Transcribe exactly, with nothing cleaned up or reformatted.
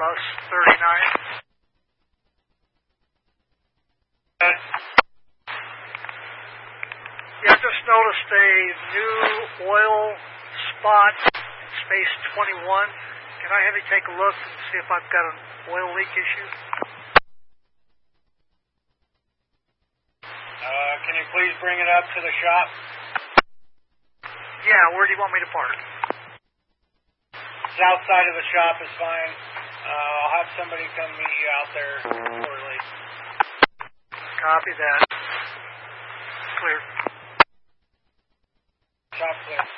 bus thirty-nine. Okay. Yeah, I just noticed a new oil spot in space twenty-one. Can I have you take a look and see if I've got an oil leak issue? Uh, can you please bring it up to the shop? Yeah, where do you want me to park? South side of the shop is fine. Uh, I'll have somebody come meet you out there shortly. Copy that. Clear. Shop clear.